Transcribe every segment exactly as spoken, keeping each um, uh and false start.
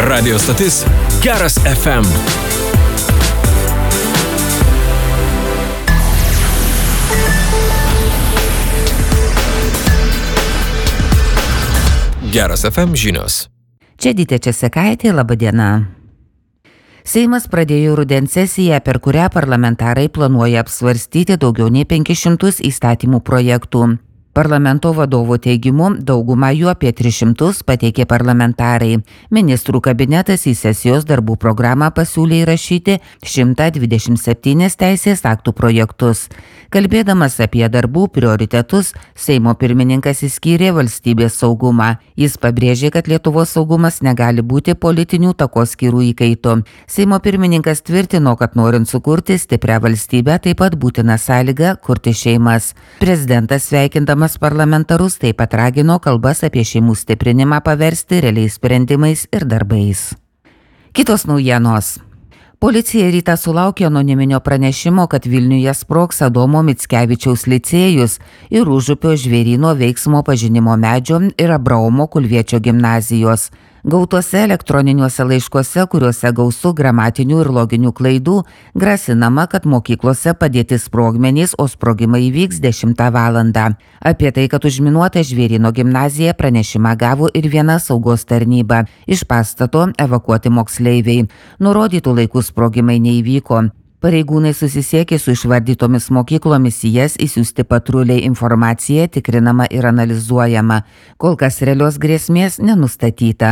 Radio stotis Geras F M. Geras F M žinios. Čia Dytė Česekaitė, laba diena. Seimas pradėjo rudens sesiją, per kurią parlamentarai planuoja apsvarstyti daugiau nei penkis šimtus įstatymų projektų. Parlamento vadovo teigimu, daugumą jų apie tris šimtus pateikė parlamentarai. Ministrų kabinetas į sesijos darbų programą pasiūlė įrašyti šimtą dvidešimt septynis teisės aktų projektus. Kalbėdamas apie darbų prioritetus, Seimo pirmininkas išskyrė valstybės saugumą. Jis pabrėžė, kad Lietuvos saugumas negali būti politinių takoskyrų įkaitų. Seimo pirmininkas tvirtino, kad norint sukurti stiprią valstybę, taip pat būtina sąlyga kurti šeimas. Prezidentas, sveikindamas parlamentarus, taip pat ragino kalbas apie šeimų stiprinimą paversti realiais sprendimais ir darbais. Kitos naujienos. Policija rytą sulaukė anoniminio pranešimo, kad Vilniuje sprogs Adomo Mickevičiaus licėjus ir Užupio žvėryno veiksmo pažinimo medžio ir Abraomo Kulviečio gimnazijos. Gautuose elektroniniuose laiškuose, kuriuose gausu gramatinių ir loginių klaidų, grasinama, kad mokyklose padėti sprogmenys, o sprogimai įvyks dešimtą valandą. Apie tai, kad užminuota žvėryno gimnazija, pranešimą gavo ir viena saugos tarnyba. Iš pastato evakuoti moksleiviai. Nurodytų laikų sprogimai neįvyko. Pareigūnai susisiekė su išvardytomis mokyklomis, į jas įsiųsti patruliai, informacija tikrinama ir analizuojama. Kol kas realios grėsmės nenustatyta.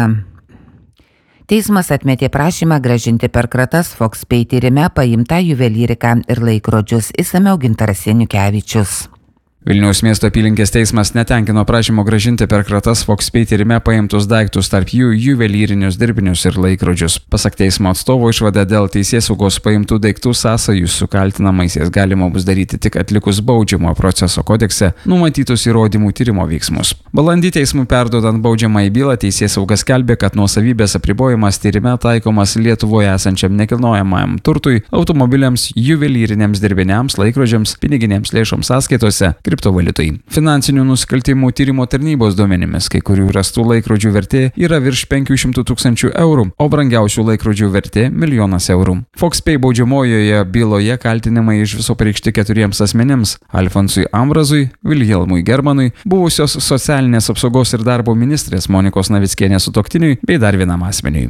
Teismas atmetė prašymą grąžinti per kratas Foxpay tyrime paimtą juvelyriką ir laikrodžius. Išsamiau Gintaras Janukevičius. Vilniaus miesto apylinkės teismas netenkino prašymo grąžinti per kratas Foxpay tyrime paimtus daiktus, tarp jų juvelyrinius dirbinius ir laikrodžius. Pasak teismo atstovo, išvada dėl teisėsaugos paimtų daiktų sąsajų su kaltinamaisiais galima bus daryti tik atlikus baudžiamo proceso kodekse numatytus įrodymų tyrimo veiksmus. Balandį teismui perduodant baudžiamąją bylą, teisėsauga skelbė, kad nuosavybės apribojimas tyrime taikomas Lietuvoje esančiam nekilnojamajam turtui, automobiliams, juvelyriniams dirbiniams, laikrodžiams, piniginėms lėšoms sąskaitose, kriptovaliutai. Finansinių nusikaltimų tyrimo tarnybos duomenimis kai kurių rastų laikrodžių vertė yra virš penkių šimtų tūkstančių eurų, o brangiausių laikrodžių vertė milijonas eurų. Foxpay baudžiamojoje byloje kaltinimai iš viso pareikšti keturiems asmenims – Alfonsui Ambrazui, Vilhelmui Germanui, buvusios socialinės apsaugos ir darbo ministrės Monikos Navickienės sutuoktiniui bei dar vienam asmeniui.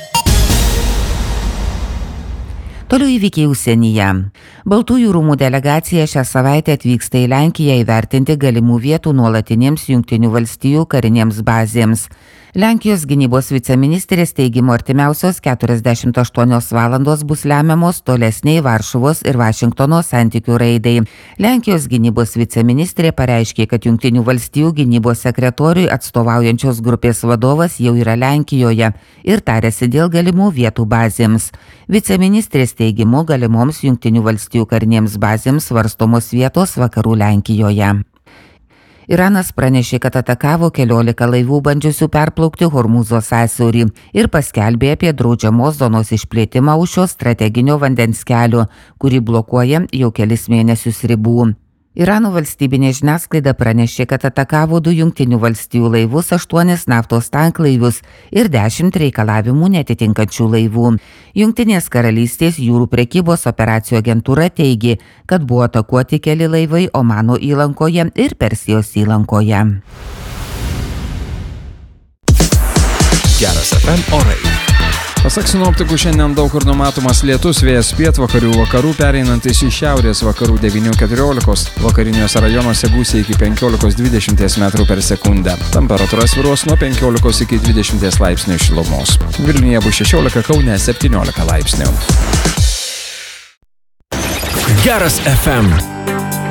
Toliau įvykiai užsienyje. Baltųjų rūmų delegacija šią savaitę atvyksta į Lenkiją įvertinti galimų vietų nuolatinėms Jungtinių valstijų karinėms bazėms. Lenkijos gynybos viceministrės teigimu artimiausios keturiasdešimt aštuonios valandos bus lemiamos tolesniai Varšuvos ir Vašingtono santykių raidai. Lenkijos gynybos viceministrė pareiškė, kad Jungtinių valstijų gynybos sekretoriui atstovaujančios grupės vadovas jau yra Lenkijoje ir tarėsi dėl galimų vietų bazėms. Viceministrės teigimu galimoms Jungtinių valstijų karinėms bazėms svarstomos vietos vakarų Lenkijoje. Iranas pranešė, kad atakavo keliolika laivų bandžiusių perplaukti Hormūzo sąsiaurį ir paskelbė apie draudžiamos zonos išplėtimą už šio strateginio vandens kelio, kurį blokuoja jau kelis mėnesius ribų. Irano valstybinė žiniasklaida pranešė, kad atakavo du Jungtinių valstijų laivus, aštuonis naftos tanklaivius ir dešimt reikalavimų netitinkančių laivų. Jungtinės karalystės jūrų prekybos operacijų agentūra teigė, kad buvo atakuoti keli laivai Omano įlankoje ir Persijos įlankoje. Geras F M orai. Pasak sinoptikų, šiandien daug kur numatomas lietus, vėjas pietvakarių vakarų pereinantis į šiaurės vakarų devynių keturiolikos, vakariniuose rajonuose gūsiai iki penkiolikos dvidešimt metrų per sekundę. Temperatūra svyruos nuo penkiolikos iki dvidešimt laipsnių šilumos. Vilniuje bus šešiolika, Kaune septyniolika laipsnių. Geras F M.